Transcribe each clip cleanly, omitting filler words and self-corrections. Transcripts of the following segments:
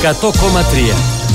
100,3.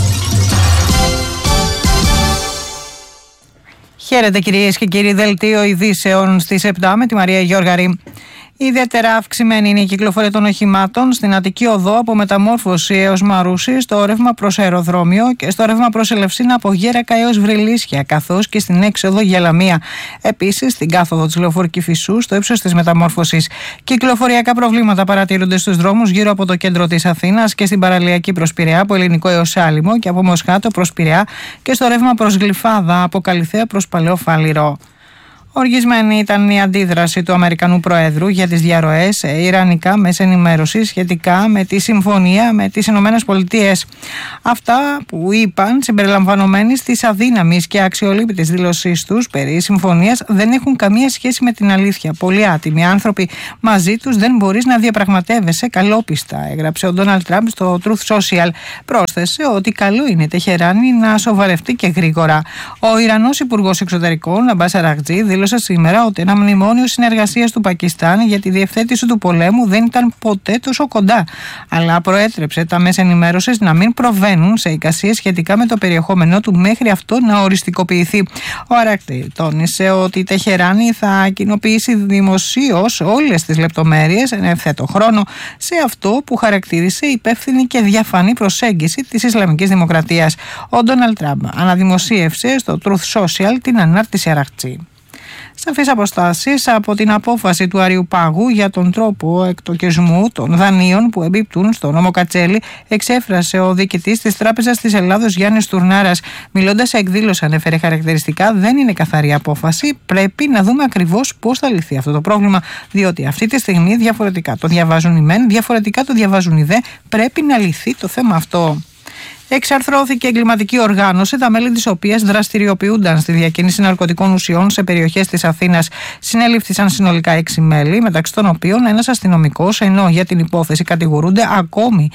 Χαίρετε κυρίες και κύριοι, δελτίο ειδήσεων στις 7 με τη Μαρία Γιώργαρη. Ιδιαίτερα αυξημένη είναι η κυκλοφορία των οχημάτων στην Αττική Οδό από Μεταμόρφωση έως Μαρούσι, στο ρεύμα προς αεροδρόμιο και στο ρεύμα προς Ελευσίνα από Γέρακα έως Βρυλίσια, καθώς και στην έξοδο για Λαμία. Επίσης, στην κάθοδο της Λεωφόρου Κηφισού, στο ύψος της Μεταμόρφωσης. Κυκλοφοριακά προβλήματα παρατηρούνται στους δρόμους γύρω από το κέντρο της Αθήνας και στην παραλιακή προς Πειραιά, από Ελληνικό έως Άλυμο και από Μοσχάτο προς Πειραιά και στο ρεύμα προς Γλυφάδα, από Καλιθέα προς Παλαιό Φάληρο. Οργισμένη ήταν η αντίδραση του Αμερικανού Προέδρου για τις διαρροές σε ιρανικά μέσα ενημέρωσης σχετικά με τη συμφωνία με τις Ηνωμένες Πολιτείες. Αυτά που είπαν, συμπεριλαμβανομένης της αδύναμης και αξιολύπητης δήλωσής τους περί συμφωνίας, δεν έχουν καμία σχέση με την αλήθεια. Πολλοί άτιμοι άνθρωποι μαζί τους δεν μπορείς να διαπραγματεύεσαι καλόπιστα, έγραψε ο Ντόναλντ Τραμπ στο Truth Social. Πρόσθεσε ότι καλό είναι Τεχεράνη να σοβαρευτεί και γρήγορα. Ο Ιρανός Υπουργός Εξωτερικών, Αμπάς Αραχτζή, δήλωσε σήμερα ότι ένα μνημόνιο συνεργασίας του Πακιστάν για τη διευθέτηση του πολέμου δεν ήταν ποτέ τόσο κοντά, αλλά προέτρεψε τα μέσα ενημέρωσης να μην προβαίνουν σε εικασίες σχετικά με το περιεχόμενό του μέχρι αυτό να οριστικοποιηθεί. Ο Αραχτζή τόνισε ότι η Τεχεράνη θα κοινοποιήσει δημοσίως όλες τις λεπτομέρειες εν ευθέτω χρόνο σε αυτό που χαρακτήρισε υπεύθυνη και διαφανή προσέγγιση της Ισλαμικής Δημοκρατίας. Ο Ντόναλντ Τραμπ αναδημοσίευσε στο Truth Social την ανάρτηση Αραχτζή. Σαφείς αποστάσεις από την απόφαση του Αριουπάγου για τον τρόπο εκτοκισμού των δανείων που εμπίπτουν στο νόμο Κατσέλη, εξέφρασε ο διοικητής της Τράπεζας της Ελλάδος Γιάννης Τουρνάρας. Μιλώντας σε εκδήλωση, ανέφερε χαρακτηριστικά: δεν είναι καθαρή απόφαση. Πρέπει να δούμε ακριβώς πώς θα λυθεί αυτό το πρόβλημα, διότι αυτή τη στιγμή διαφορετικά το διαβάζουν οι μεν, διαφορετικά το διαβάζουν οι δε. Πρέπει να λυθεί το θέμα αυτό. Εξαρθρώθηκε εγκληματική οργάνωση, τα μέλη της οποίας δραστηριοποιούνταν στη διακίνηση ναρκωτικών ουσιών σε περιοχές της Αθήνας. Συνελήφθησαν συνολικά 6 μέλη, μεταξύ των οποίων ένας αστυνομικός, ενώ για την υπόθεση κατηγορούνται ακόμη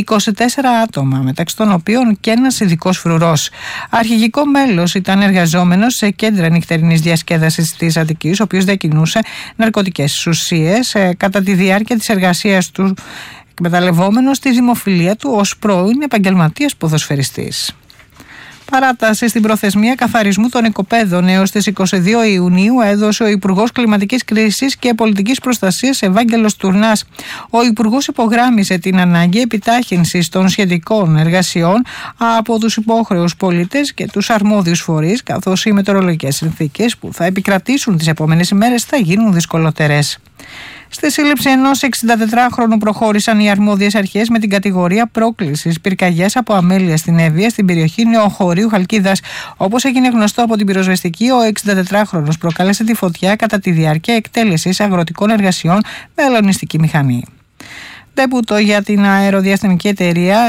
24 άτομα, μεταξύ των οποίων και ένας ειδικός φρουρός. Αρχηγικό μέλος ήταν εργαζόμενος σε κέντρα νυχτερινής διασκέδασης της Αττικής, ο οποίος διακινούσε ναρκωτικές ουσίες κατά τη διάρκεια της εργασίας του, εκμεταλλευόμενος τη δημοφιλία του ως πρώην επαγγελματίας ποδοσφαιριστής. Παράταση στην προθεσμία καθαρισμού των οικοπαίδων έως τις 22 Ιουνίου έδωσε ο Υπουργός Κλιματικής Κρίσης και Πολιτικής Προστασίας Ευάγγελος Τουρνάς. Ο Υπουργός υπογράμμισε την ανάγκη επιτάχυνσης των σχετικών εργασιών από τους υπόχρεους πολίτες και τους αρμόδιους φορείς, καθώς οι μετεωρολογικές συνθήκες που θα επικρατήσουν τις επόμενες ημέρες θα γίνουν δυσκολότερες. Στη σύλληψη ενός 64χρονου προχώρησαν οι αρμόδιες αρχές με την κατηγορία πρόκλησης πυρκαγιάς από αμέλεια στην Εύβοια, στην περιοχή Νεοχωρίου Χαλκίδας. Όπως έγινε γνωστό από την πυροσβεστική, ο 64χρονος προκάλεσε τη φωτιά κατά τη διάρκεια εκτέλεσης αγροτικών εργασιών με αλωνιστική μηχανή. Ντεμπούτο για την αεροδιαστημική εταιρεία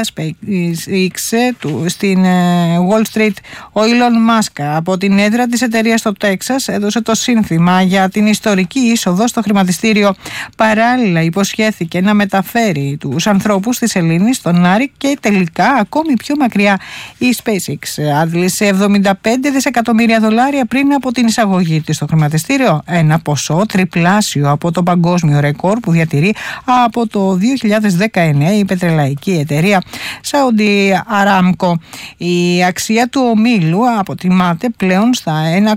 SpaceX στην Wall Street. Ο Elon Musk από την έδρα της εταιρείας στο Τέξας έδωσε το σύνθημα για την ιστορική είσοδο στο χρηματιστήριο. Παράλληλα υποσχέθηκε να μεταφέρει τους ανθρώπους της Ελλήνης στον Άρη και τελικά ακόμη πιο μακριά. Η SpaceX άντλησε $75 δισεκατομμύρια πριν από την εισαγωγή της στο χρηματιστήριο, ένα ποσό τριπλάσιο από το παγκόσμιο ρεκόρ που διατηρεί από το 2019 η πετρελαϊκή εταιρεία Saudi Aramco. Η αξία του ομίλου αποτιμάται πλέον στα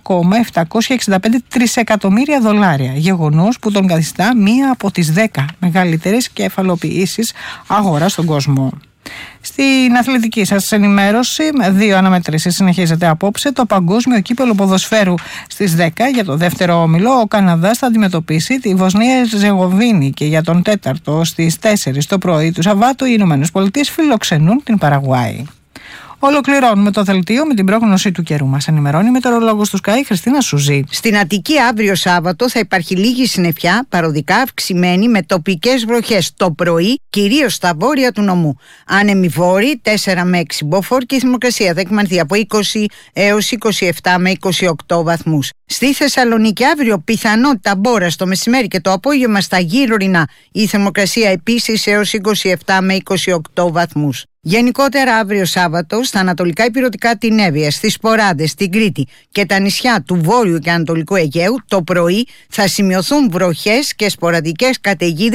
$1,765 τρισεκατομμύρια, γεγονός που τον καθιστά μία από τις 10 μεγαλύτερες κεφαλοποιήσεις αγοράς στον κόσμο. Στην αθλητική σας ενημέρωση, με 2 αναμετρήσεις συνεχίζεται απόψε το παγκόσμιο κύπελλο ποδοσφαίρου. Στις 10 για το δεύτερο όμιλο ο Καναδάς θα αντιμετωπίσει τη Βοσνία Ζεγοβίνη και για τον τέταρτο στις 4 το πρωί του Σαββάτου οι Ηνωμένες Πολιτείες φιλοξενούν την Παραγουάη. Ολοκληρώνουμε το δελτίο με την πρόγνωση του καιρού. Μας ενημερώνει η μετεωρολόγος του Sky Χριστίνα Σουζή. Στην Αττική αύριο Σάββατο θα υπάρχει λίγη συννεφιά, παροδικά αυξημένη με τοπικές βροχές το πρωί, κυρίως στα βόρεια του νομού. Άνεμοι βόρειοι 4 με 6 μποφόρ και η θερμοκρασία θα εκμανθεί από 20 έως 27 με 28 βαθμούς. Στη Θεσσαλονίκη αύριο πιθανότητα μπόρας το μεσημέρι και το απόγευμα στα γύρω-ορεινά. Η θερμοκρασία επίσης έως 27 με 28 βαθμούς. Γενικότερα αύριο Σάββατο στα ανατολικά ηπειρωτικά την Εύβοια, στις Ποράντες, στην Κρήτη και τα νησιά του Βόρειου και Ανατολικού Αιγαίου το πρωί θα σημειωθούν βροχές και σποραδικές καταιγίδες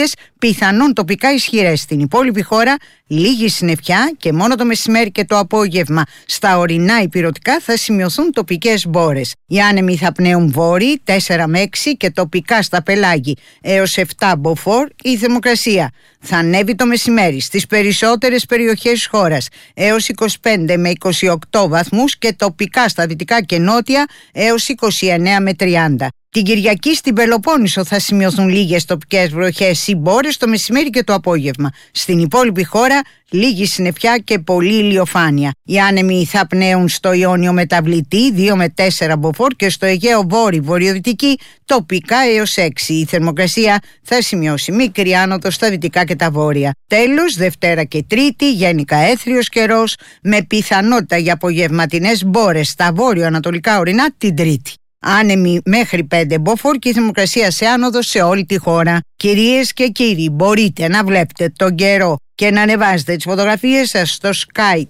πιθανόν τοπικά ισχυρές. Στην υπόλοιπη χώρα λίγη συννεφιά και μόνο το μεσημέρι και το απόγευμα στα ορεινά ηπειρωτικά θα σημειωθούν τοπικές μπόρες. Οι άνεμοι θα πνέουν βόρειοι 4 με 6 και τοπικά στα πελάγη έως 7 μποφόρ. Η θερμοκρασία θα ανέβει το μεσημέρι στις περισσότερες περιοχές της χώρας έως 25 με 28 βαθμούς και τοπικά στα δυτικά και νότια έως 29 με 30. Την Κυριακή στην Πελοπόννησο θα σημειωθούν λίγες τοπικές βροχές ή μπόρες το μεσημέρι και το απόγευμα. Στην υπόλοιπη χώρα λίγη συννεφιά και πολλή ηλιοφάνεια. Οι άνεμοι θα πνέουν στο Ιόνιο μεταβλητή 2 με 4 μποφόρ και στο Αιγαίο βόρειο-βορειοδυτική τοπικά έως 6. Η θερμοκρασία θα σημειώσει μικρή άνοδο στα δυτικά και τα βόρεια. Τέλος, Δευτέρα και Τρίτη γενικά έθριος καιρός με πιθανότητα για απογευματινές μπόρες στα βόρειο-ανατολικά ορεινά την Τρίτη. Άνεμοι μέχρι 5 μποφόρ και η θερμοκρασία σε άνοδο σε όλη τη χώρα. Κυρίες και κύριοι, μπορείτε να βλέπετε τον καιρό και να ανεβάζετε τις φωτογραφίες σας στο Sky